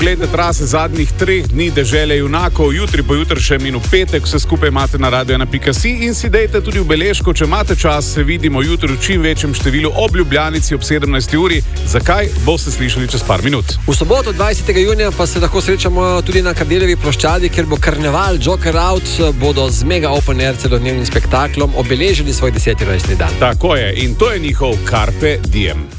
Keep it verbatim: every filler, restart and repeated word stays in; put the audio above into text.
Glede trase zadnjih treh dni dežele junakov, jutri, pojutršem in v petek vse skupaj imate na radio ena pika si in si dejte tudi v beležko, če imate čas, se vidimo jutri v čim večjem številu ob Ljubljanici ob sedemnajsti uri. Zakaj? Boste slišali čez par minut. V soboto dvajsetega junija pa se lahko srečamo tudi na Kardeljevi ploščadi, kjer bo karneval Joker Out, bodo z mega open air celodnevnim spektaklom obeležili svoj deseti rojstni dan. Tako je, in to je njihov Carpe Diem.